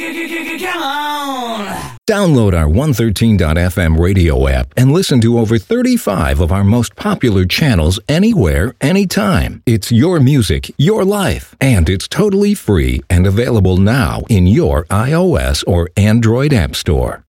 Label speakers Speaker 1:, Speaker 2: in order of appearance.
Speaker 1: Come on!
Speaker 2: Download our 113.fm radio app and listen to over 35 of our most popular channels anywhere, anytime. It's your music, your life, and it's totally free and available now in your iOS or Android app store.